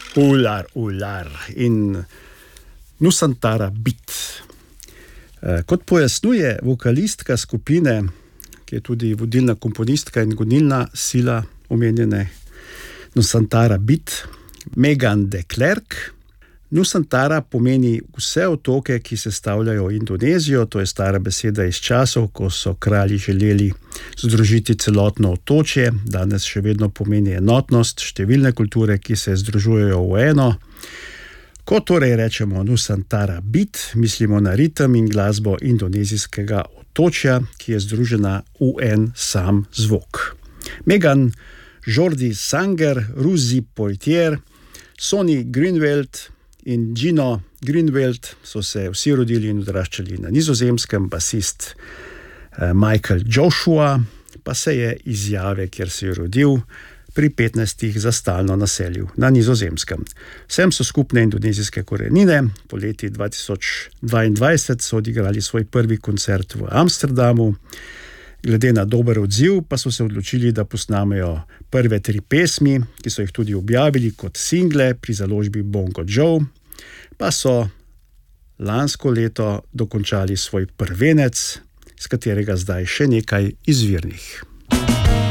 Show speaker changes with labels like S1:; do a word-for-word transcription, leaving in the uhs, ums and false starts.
S1: Ular, ular in Nusantara Beat. Kot pojasnjuje vokalistka skupine, ki je tudi vodilna komponistka in gonilna sila omenjene Nusantara Beat, Megan de Klerk, Nusantara pomeni vse otoke, ki sestavljajo Indonezijo. To je stara beseda iz časov, ko so kralji želeli združiti celotno otočje. Danes še vedno pomeni enotnost, številne kulture, ki se združujejo v eno. Ko torej rečemo Nusantara Beat, mislimo na ritem in glasbo indonezijskega otočja, ki je združena v en sam zvok. Megan, Jordi Sanger, Ruzi Poitier, Sonny Greenwald in Gino Greenwald so se vsi rodili in odraščali na Nizozemskem. Basist Michael Joshua pa se je iz Jave, kjer se je rodil, pri petnajstih za stalno naselil na Nizozemskem. Vsem so skupne indonezijske korenine. Poleti dva tisoč dvaindvajset so odigrali svoj prvi koncert v Amsterdamu. Glede na dober odziv pa so se odločili, da posnamejo prve tri pesmi, ki so jih tudi objavili kot single pri založbi Bongo Joe, pa so lansko leto dokončali svoj prvenec, z katerega zdaj še nekaj izvirnih.